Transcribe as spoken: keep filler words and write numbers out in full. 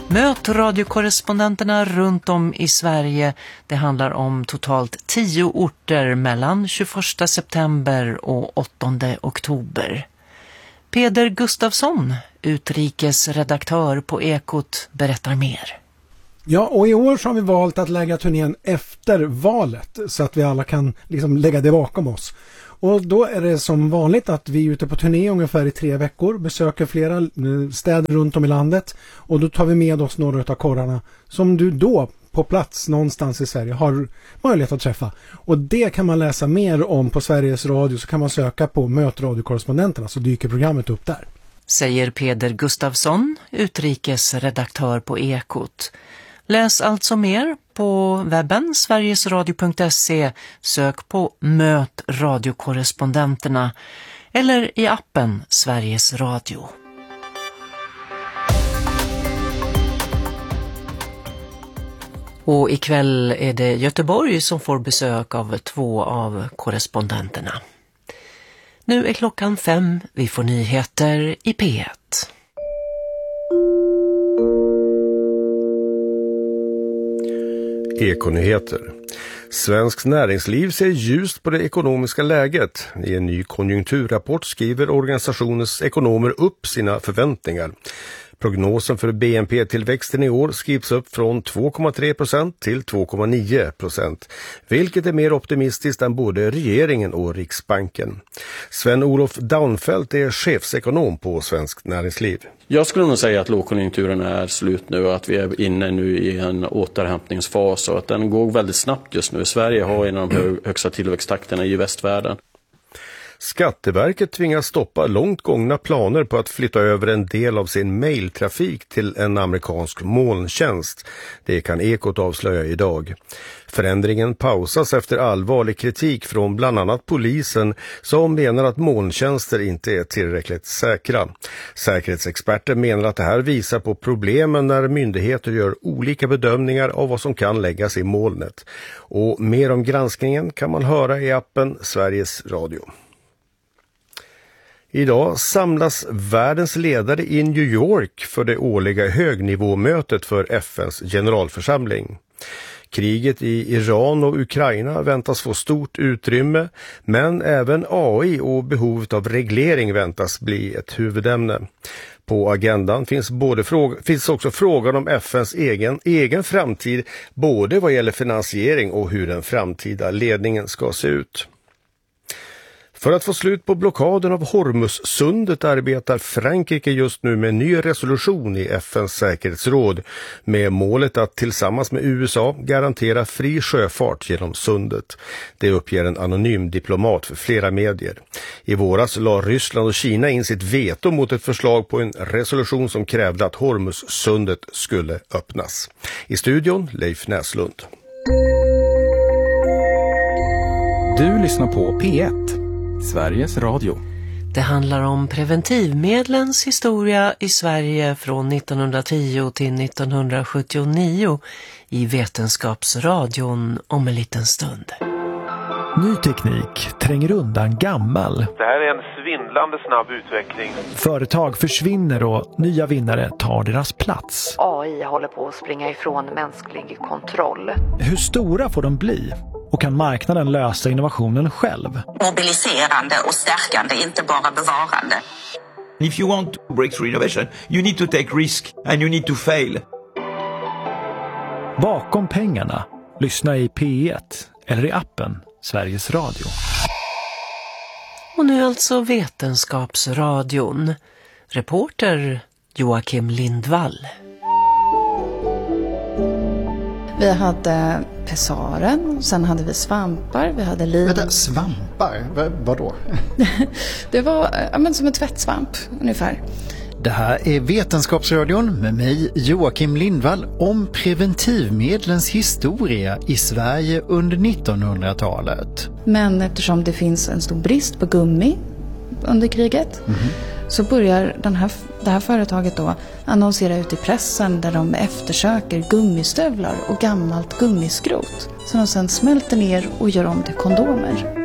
Möt radiokorrespondenterna runt om i Sverige. Det handlar om totalt tio orter mellan tjugoförsta september och åttonde oktober. Peder Gustafsson, utrikesredaktör på Ekot, berättar mer. Ja, och i år så har vi valt att lägga turnén efter valet så att vi alla kan liksom lägga det bakom oss. Och då är det som vanligt att vi är ute på turné ungefär i tre veckor, besöker flera städer runt om i landet och då tar vi med oss några av korrarna som du då på plats någonstans i Sverige har möjlighet att träffa. Och det kan man läsa mer om på Sveriges Radio, så kan man söka på Möt radiokorrespondenterna så dyker programmet upp där. Säger Peder Gustafsson, utrikesredaktör på Ekot. Läs alltså mer på webben sverigesradio punkt se, sök på Möt radiokorrespondenterna eller i appen Sveriges Radio. Och ikväll är det Göteborg som får besök av två av korrespondenterna. Nu är klockan fem, vi får nyheter i P ett. Ekonyheter. Svenskt näringsliv ser ljust på det ekonomiska läget. I en ny konjunkturrapport skriver organisationens ekonomer upp sina förväntningar. Prognosen för B N P-tillväxten i år skrivs upp från två komma tre procent till två komma nio procent, vilket är mer optimistiskt än både regeringen och Riksbanken. Sven-Olof Daunfeldt är chefsekonom på Svenskt näringsliv. Jag skulle nog säga att lågkonjunkturen är slut nu och att vi är inne nu i en återhämtningsfas och att den går väldigt snabbt just nu. Sverige har en av de högsta tillväxttakterna i västvärlden. Skatteverket tvingas stoppa långt gångna planer på att flytta över en del av sin mejltrafik till en amerikansk molntjänst. Det kan Ekot avslöja idag. Förändringen pausas efter allvarlig kritik från bland annat polisen som menar att molntjänster inte är tillräckligt säkra. Säkerhetsexperter menar att det här visar på problemen när myndigheter gör olika bedömningar av vad som kan läggas i molnet. Och mer om granskningen kan man höra i appen Sveriges Radio. Idag samlas världens ledare i New York för det årliga högnivåmötet för F N:s generalförsamling. Kriget i Iran och Ukraina väntas få stort utrymme, men även A I och behovet av reglering väntas bli ett huvudämne. På agendan finns, både fråga, finns också frågan om F N:s egen, egen framtid, både vad gäller finansiering och hur den framtida ledningen ska se ut. För att få slut på blockaden av Hormuzsundet arbetar Frankrike just nu med en ny resolution i F N:s säkerhetsråd med målet att tillsammans med U S A garantera fri sjöfart genom sundet. Det uppger en anonym diplomat för flera medier. I våras la Ryssland och Kina in sitt veto mot ett förslag på en resolution som krävde att Hormuzsundet skulle öppnas. I studion Leif Näslund. Du lyssnar på P ett. Sveriges Radio. Det handlar om preventivmedlens historia i Sverige från nittonhundratio till nittonhundrasjuttionio i Vetenskapsradion om en liten stund. Ny teknik tränger undan gammal. Det här är en svindlande snabb utveckling. Företag försvinner och nya vinnare tar deras plats. A I håller på att springa ifrån mänsklig kontroll. Hur stora får de bli? Och kan marknaden lösa innovationen själv? Mobiliserande och stärkande, inte bara bevarande. If you want to break through innovation, you need to take risk and you need to fail. Bakom pengarna, lyssna i P ett eller i appen Sveriges Radio. Och nu alltså Vetenskapsradion. Reporter Joakim Lindvall. Vi hade pessaren, sen hade vi svampar, vi hade liv. Vänta, svampar? V- vadå? Det var ja, men som en tvättsvamp ungefär. Det här är Vetenskapsradion med mig Joakim Lindvall om preventivmedlens historia i Sverige under nittonhundratalet. Men eftersom det finns en stor brist på gummi under kriget mm-hmm. så börjar den här, det här företaget då annonsera ut i pressen där de eftersöker gummistövlar och gammalt gummiskrot som de sen smälter ner och gör om till kondomer.